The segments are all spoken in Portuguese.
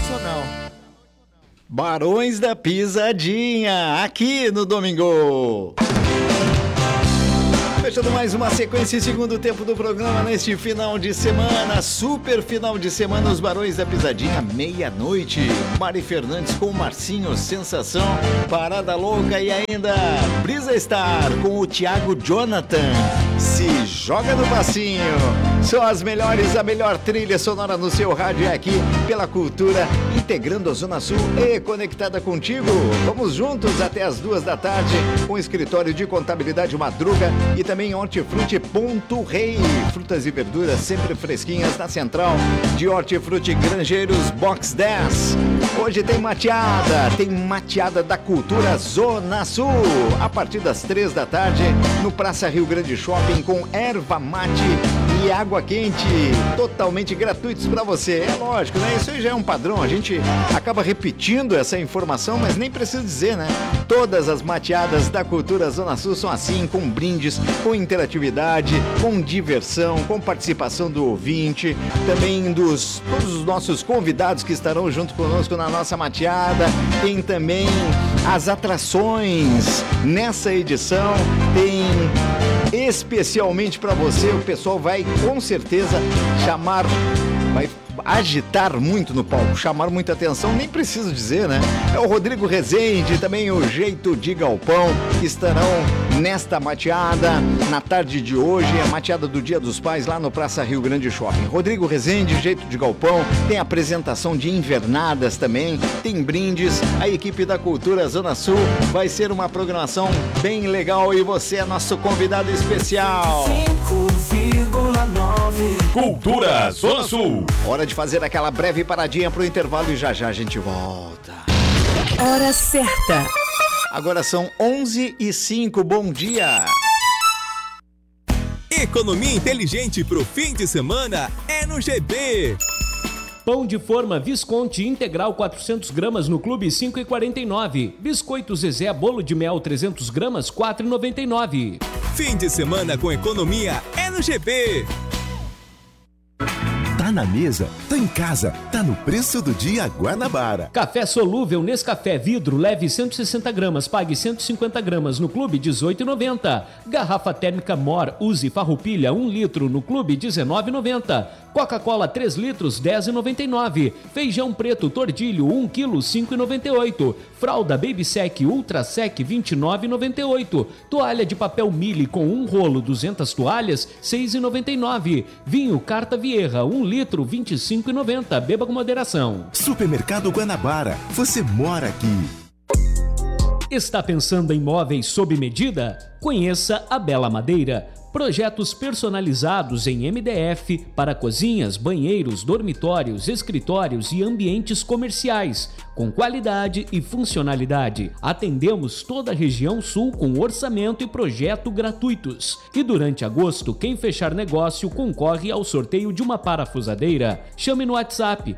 proporcional. Barões da Pisadinha, aqui no Domingo. Fechando mais uma sequência em segundo tempo do programa neste final de semana, super final de semana, os Barões da Pisadinha, meia-noite. Mari Fernandes com o Marcinho, Sensação, Parada Louca e ainda Brisa Star com o Thiago Jonathan, Se Joga no Passinho. São as melhores, a melhor trilha sonora no seu rádio é aqui pela Cultura, integrando a Zona Sul e conectada contigo. Vamos juntos até as 2 da tarde com o escritório de contabilidade Madruga e também Hortifruti.rei, frutas e verduras sempre fresquinhas na central de Hortifruti Grangeiros Box 10. Hoje tem mateada da Cultura Zona Sul, a partir das 3 da tarde no Praça Rio Grande Shopping com erva mate e água quente, totalmente gratuitos para você. É lógico, né? Isso aí já é um padrão, a gente acaba repetindo essa informação, mas nem precisa dizer, né? Todas as mateadas da Cultura Zona Sul são assim, com brindes, com interatividade, com diversão, com participação do ouvinte, também todos os nossos convidados que estarão junto conosco na nossa mateada. Tem também as atrações nessa edição, tem especialmente para você, o pessoal vai com certeza vai agitar muito no palco, chamar muita atenção, nem preciso dizer, né? É o Rodrigo Rezende, também o Jeito de Galpão, que estarão nesta mateada, na tarde de hoje, a mateada do Dia dos Pais lá no Praça Rio Grande Shopping. Rodrigo Rezende, Jeito de Galpão, tem apresentação de invernadas também, tem brindes, a equipe da Cultura Zona Sul, vai ser uma programação bem legal e você é nosso convidado especial. 5,9 Cultura Zona Sul. Hora de fazer aquela breve paradinha pro intervalo e já já a gente volta. Hora certa. Agora são 11h05, bom dia. Economia inteligente pro fim de semana é no GB. Pão de forma Visconti integral 400 gramas no Clube 5,49. Biscoito Zezé bolo de mel 300 gramas 4,99. Fim de semana com economia é no GB. Tá na mesa, tá em casa, tá no preço do dia Guanabara. Café solúvel Nescafé vidro leve 160 gramas, pague 150 gramas no Clube 18,90. Garrafa térmica Mor, use Farroupilha 1 litro no Clube 19,90. Coca-Cola 3 litros 10,99. Feijão preto Tordilho 1 kg 5,98. Fralda Baby Sec Ultra Sec 29,98. Toalha de papel Mili com 1 rolo 200 toalhas 6,99. Vinho Carta Vieira 1 litro 25,90. Beba com moderação. Supermercado Guanabara, você mora aqui. Está pensando em móveis sob medida? Conheça a Bela Madeira. Projetos personalizados em MDF para cozinhas, banheiros, dormitórios, escritórios e ambientes comerciais, com qualidade e funcionalidade. Atendemos toda a região sul com orçamento e projeto gratuitos. E durante agosto, quem fechar negócio concorre ao sorteio de uma parafusadeira. Chame no WhatsApp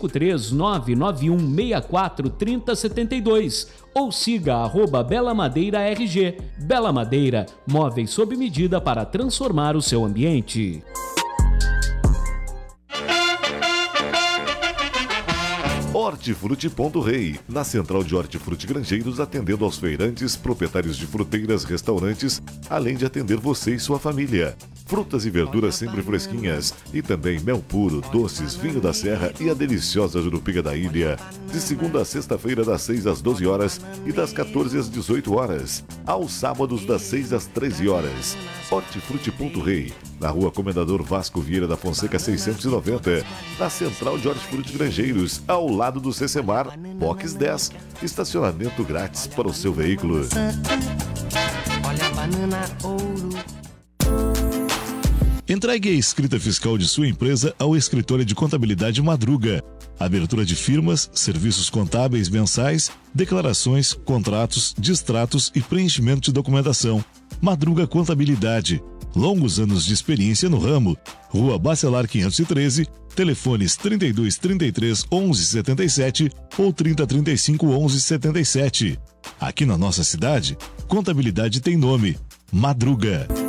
53991643072 ou siga @BelaMadeiraRG. Bela Madeira, móveis sob medida para transformar o seu ambiente. Hortifruti.rei, na central de Hortifruti Grangeiros, atendendo aos feirantes, proprietários de fruteiras, restaurantes, além de atender você e sua família. Frutas e verduras sempre fresquinhas e também mel puro, doces, vinho da serra e a deliciosa jurupiga da ilha. De segunda a sexta-feira, das 6 às 12 horas e das 14 às 18 horas. Aos sábados, das 6 às 13 horas. Hortifruti.rei, na rua Comendador Vasco Vieira da Fonseca 690, na central de Hortifruti Grangeiros, ao lado do Cecemar, Box 10, estacionamento grátis para o seu veículo. Olha a banana ouro. Entregue a escrita fiscal de sua empresa ao escritório de contabilidade Madruga. Abertura de firmas, serviços contábeis mensais, declarações, contratos, distratos e preenchimento de documentação. Madruga Contabilidade. Longos anos de experiência no ramo. Rua Bacelar 513, telefones 3233 1177 ou 3035 1177. Aqui na nossa cidade, contabilidade tem nome: Madruga.